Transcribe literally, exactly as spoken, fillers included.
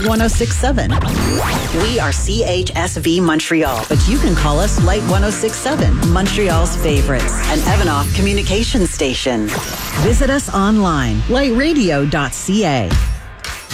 one oh six seven. We are C H S V Montreal, but you can call us Light one oh six seven, Montreal's favorites, an Evanoff communication station. Visit us online, light radio dot c a.